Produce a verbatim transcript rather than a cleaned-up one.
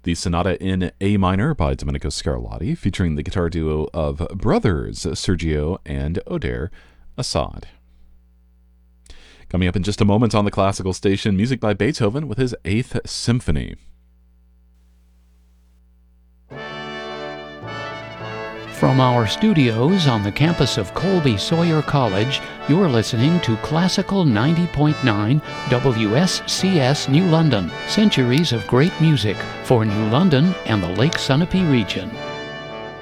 the Sonata in A minor by Domenico Scarlatti, featuring the guitar duo of brothers Sergio and Oder Assad. Coming up in just a moment on the Classical Station, music by Beethoven with his Eighth Symphony. From our studios on the campus of Colby Sawyer College, you're listening to Classical ninety point nine W S C S New London, centuries of great music for New London and the Lake Sunapee region.